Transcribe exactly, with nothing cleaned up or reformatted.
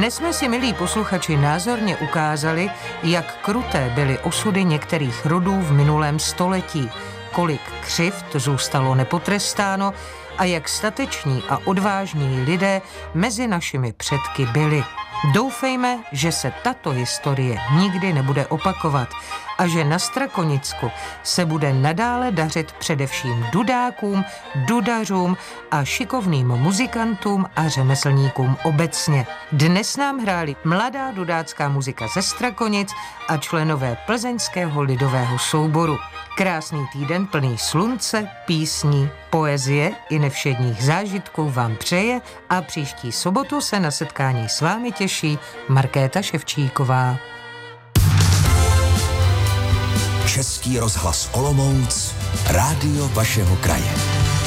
Dnes jsme si, milí posluchači, názorně ukázali, jak kruté byly osudy některých rodů v minulém století, kolik křivd zůstalo nepotrestáno a jak stateční a odvážní lidé mezi našimi předky byli. Doufejme, že se tato historie nikdy nebude opakovat a že na Strakonicku se bude nadále dařit především dudákům, dudařům a šikovným muzikantům a řemeslníkům obecně. Dnes nám hráli mladá dudácká muzika ze Strakonic a členové plzeňského lidového souboru. Krásný týden plný slunce, písní, poezie i nevšedních zážitků vám přeje a příští sobotu se na setkání s vámi těší Markéta Ševčíková. Český rozhlas Olomouc, rádio vašeho kraje.